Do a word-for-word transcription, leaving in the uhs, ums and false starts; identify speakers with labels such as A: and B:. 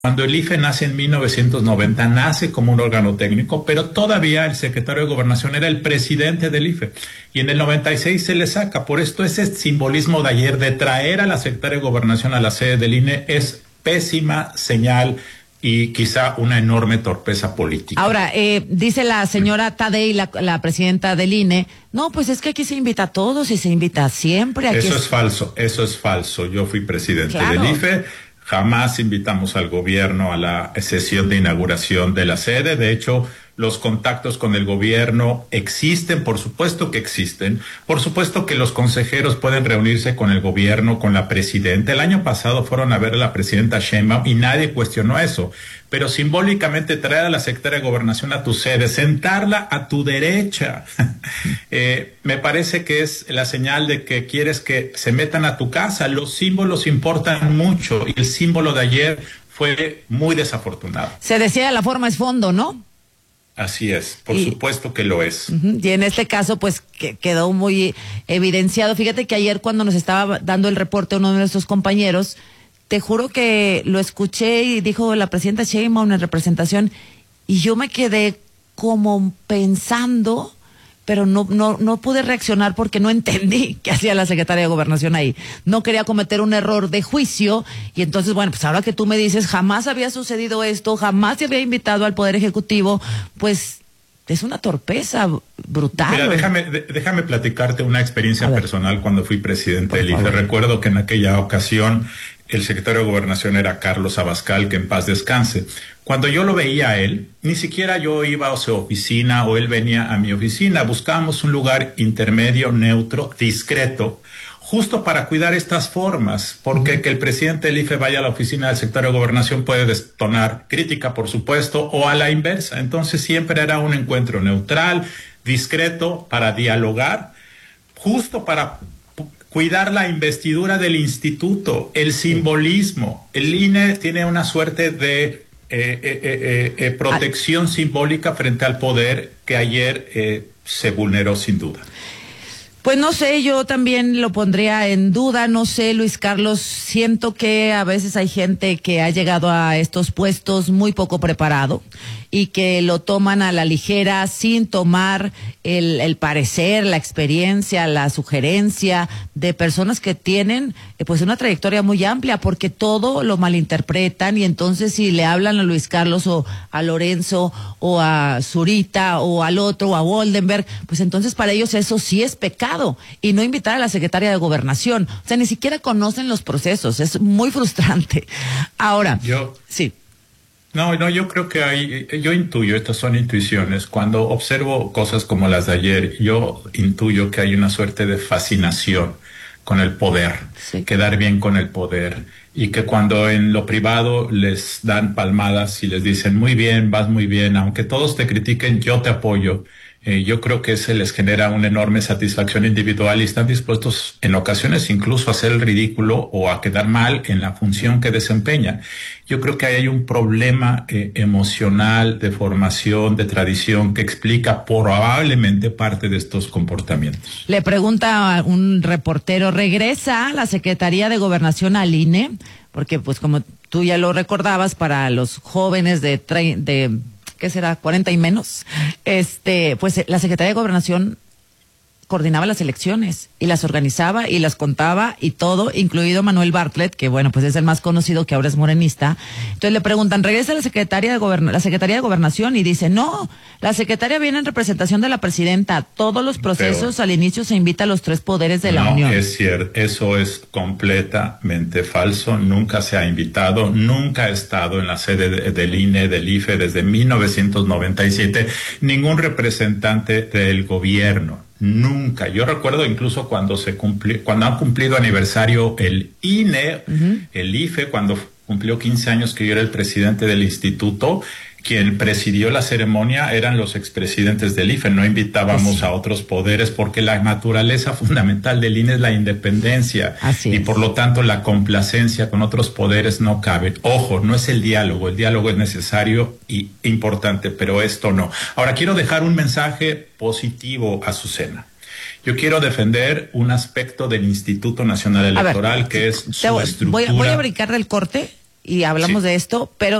A: Cuando el I F E nace en mil novecientos noventa, nace como un órgano técnico, pero todavía el secretario de Gobernación era el presidente del I F E. Y en el noventa y seis se le saca. Por esto ese simbolismo de ayer de traer a la secretaria de Gobernación a la sede del I N E es pésima señal y quizá una enorme torpeza política.
B: Ahora, eh, dice la señora Tadei, la, la presidenta del I N E, no, pues es que aquí se invita a todos y se invita siempre. Aquí
A: eso
B: es...
A: es falso, eso es falso. Yo fui presidente
B: Claro.
A: del I F E. Jamás invitamos al gobierno a la sesión de inauguración de la sede. De hecho, los contactos con el gobierno existen, por supuesto que existen. Por supuesto que los consejeros pueden reunirse con el gobierno, con la presidenta. El año pasado fueron a ver a la presidenta Sheinbaum y nadie cuestionó eso. Pero simbólicamente traer a la secretaria de Gobernación a tu sede, sentarla a tu derecha, eh, me parece que es la señal de que quieres que se metan a tu casa. Los símbolos importan mucho y el símbolo de ayer fue muy desafortunado.
B: Se decía la forma es fondo, ¿no?
A: Así es, por
B: y,
A: supuesto que lo es.
B: Uh-huh, y en este caso, pues, que quedó muy evidenciado. Fíjate que ayer cuando nos estaba dando el reporte uno de nuestros compañeros, te juro que lo escuché y dijo la presidenta Sheinbaum en representación, y yo me quedé como pensando, pero no, no, no pude reaccionar porque no entendí qué hacía la secretaria de Gobernación ahí. No quería cometer un error de juicio, y entonces, bueno, pues ahora que tú me dices, jamás había sucedido esto, jamás se había invitado al Poder Ejecutivo, pues es una torpeza brutal.
A: Mira, déjame, de, déjame platicarte una experiencia personal cuando fui presidente del I F E. Recuerdo que en aquella ocasión el secretario de Gobernación era Carlos Abascal, que en paz descanse. Cuando yo lo veía a él, ni siquiera yo iba a su oficina o él venía a mi oficina. Buscábamos un lugar intermedio, neutro, discreto, justo para cuidar estas formas, porque que el presidente del I F E vaya a la oficina del secretario de Gobernación puede detonar crítica, por supuesto, o a la inversa. Entonces siempre era un encuentro neutral, discreto, para dialogar, justo para cuidar la investidura del instituto, el simbolismo. El I N E tiene una suerte de eh, eh, eh, eh, protección simbólica frente al poder que ayer eh, se vulneró sin duda.
B: Pues no sé, yo también lo pondría en duda, no sé, Luis Carlos, siento que a veces hay gente que ha llegado a estos puestos muy poco preparado y que lo toman a la ligera sin tomar el, el parecer, la experiencia, la sugerencia de personas que tienen eh, pues una trayectoria muy amplia, porque todo lo malinterpretan, y entonces si le hablan a Luis Carlos o a Lorenzo o a Zurita o al otro o a Woldenberg, pues entonces para ellos eso sí es pecado, y no invitar a la secretaria de Gobernación, o sea, ni siquiera conocen los procesos, es muy frustrante. Ahora,
A: yo
B: sí.
A: No, no, yo creo que hay, yo intuyo, estas son intuiciones. Cuando observo cosas como las de ayer, yo intuyo que hay una suerte de fascinación con el poder, sí. Quedar bien con el poder, y que cuando en lo privado les dan palmadas y les dicen muy bien, vas muy bien, aunque todos te critiquen, yo te apoyo. Eh, yo creo que se les genera una enorme satisfacción individual y están dispuestos en ocasiones incluso a hacer el ridículo o a quedar mal en la función que desempeñan. Yo creo que ahí hay un problema eh, emocional, de formación, de tradición, que explica probablemente parte de estos comportamientos. Le
B: pregunta a un reportero, ¿regresa la Secretaría de Gobernación al I N E? Porque pues como tú ya lo recordabas, para los jóvenes de... tre- de ¿qué será? cuarenta y menos. Este, pues la Secretaría de Gobernación coordinaba las elecciones y las organizaba y las contaba y todo, incluido Manuel Bartlett, que bueno, pues es el más conocido, que ahora es morenista. Entonces le preguntan, ¿regresa la Secretaría de Goberna- la Secretaría de Gobernación? Y dice, no, la secretaria viene en representación de la presidenta. Todos los procesos Pero, al inicio se invita a los tres poderes de la
A: no,
B: Unión.
A: No, es cierto, eso es completamente falso. Nunca se ha invitado, nunca ha estado en la sede de, del I N E, del I F E, desde mil novecientos noventa y siete, ningún representante del gobierno. Nunca. Yo recuerdo incluso cuando se cumplió, cuando han cumplido aniversario el I N E, uh-huh. el I F E, cuando cumplió quince años que yo era el presidente del instituto, quien presidió la ceremonia eran los expresidentes del I F E. No invitábamos sí. a otros poderes, porque la naturaleza fundamental del I N E es la independencia.
B: Así
A: y
B: es.
A: Por lo tanto la complacencia con otros poderes no cabe. Ojo, no es el diálogo, el diálogo es necesario y importante, pero esto no. Ahora quiero dejar un mensaje positivo a Azucena. Yo quiero defender un aspecto del Instituto Nacional Electoral, ver, que es su
B: voy,
A: estructura.
B: Voy a brincar del corte y hablamos
A: Sí.
B: de esto, pero